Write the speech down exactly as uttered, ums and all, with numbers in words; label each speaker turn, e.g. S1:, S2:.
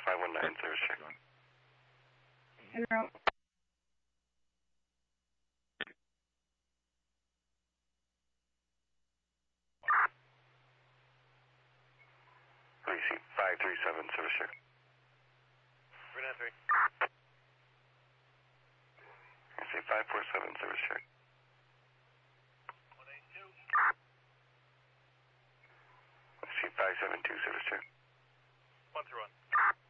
S1: five one nine, service check.
S2: En route.
S1: Receive five three seven, service check.
S3: three nine three.
S1: Receive five four seven, service check.
S3: one eight two.
S1: Receive five seven two, service check.
S3: one three one.